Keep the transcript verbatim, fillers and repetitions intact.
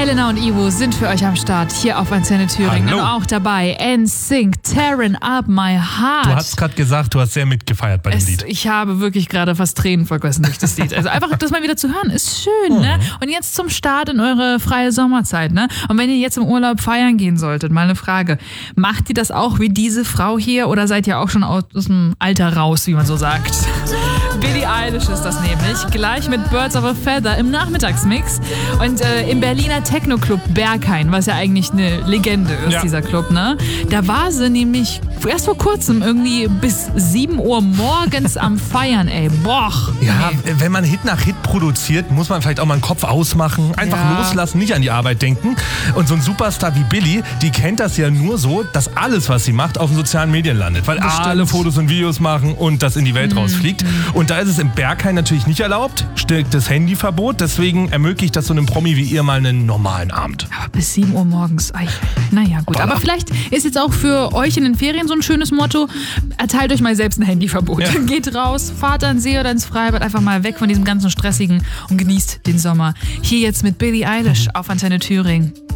Elena und Ivo sind für euch am Start hier auf Antenne Thüringen. Hallo. Und auch dabei N Sync, Tearing Up My Heart. Du hast gerade gesagt, du hast sehr mitgefeiert bei dem es, Lied. Ich habe wirklich gerade fast Tränen vergossen durch das Lied. Also einfach, das mal wieder zu hören, ist schön, ne? Und jetzt zum Start in eure freie Sommerzeit, ne? Und wenn ihr jetzt im Urlaub feiern gehen solltet, mal eine Frage. Macht ihr das auch wie diese Frau hier oder seid ihr auch schon aus dem Alter raus, wie man so sagt? Billie Eilish ist das nämlich, gleich mit Birds of a Feather im Nachmittagsmix. Und äh, im Berliner Techno-Club Berghain, was ja eigentlich eine Legende ist, Ja. dieser Club, ne? Da war sie nämlich erst vor kurzem irgendwie bis sieben Uhr morgens am Feiern, ey. Boah. Ja, Nee. wenn man Hit nach Hit produziert, muss man vielleicht auch mal einen Kopf ausmachen, einfach Ja. loslassen, nicht an die Arbeit denken. Und so ein Superstar wie Billie, die kennt das ja nur so, dass alles, was sie macht, auf den sozialen Medien landet. Weil Das alle stimmt. Fotos und Videos machen und das in die Welt rausfliegt. Und da ist es im Berghain natürlich nicht erlaubt, striktes Handyverbot. Deswegen ermöglicht das so einem Promi wie ihr mal einen normalen Abend. Aber bis sieben Uhr morgens. Ei, naja, gut. Aber vielleicht ist jetzt auch für euch in den Ferien so ein schönes Motto, erteilt euch mal selbst ein Handyverbot. Ja. Geht raus, fahrt an den See oder ins Freibad, einfach mal weg von diesem ganzen Stressigen und genießt den Sommer. Hier jetzt mit Billie Eilish auf Antenne Thüringen.